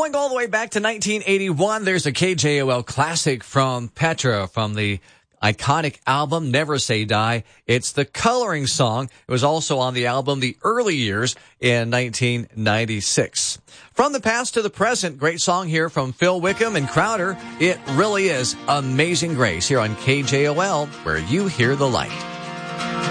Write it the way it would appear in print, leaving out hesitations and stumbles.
Going all the way back to 1981, there's a KJOL classic from Petra from the iconic album Never Say Die. It's the Coloring Song. It was also on the album The Early Years in 1996. From the past to the present, great song here from Phil Wickham and Crowder. It really is Amazing Grace here on KJOL, where you hear the light.